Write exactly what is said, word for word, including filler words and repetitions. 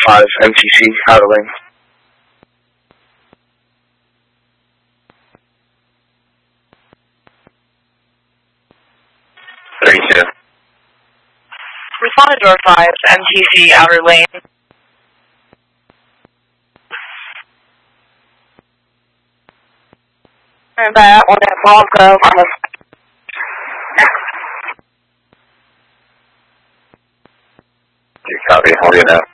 five M T C outer lane. thirty-two. Respond to door five, M T C outer lane. And that one at Bronco. You copy, hold it out.